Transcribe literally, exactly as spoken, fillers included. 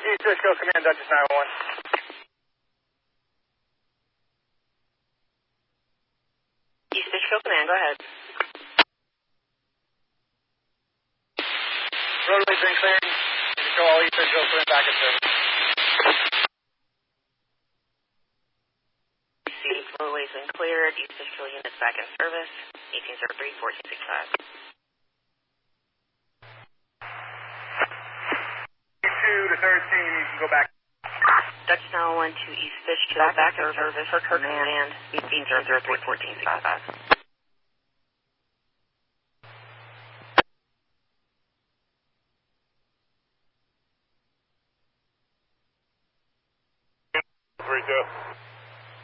East Fishkill Command, Duchess nine one one. East Fishkill Command, go ahead. Roadway's been cleared. Control all East Fishkill Command back in service. Received, roadway's been cleared. East Fishkill units back in service. eighteen zero three, fourteen sixty-five. two to thirteen, you can go back. Dutch nine one one to East Fishkill, back, back in service, her command, eighteen zero zero three, fourteen sixty-five. Three two.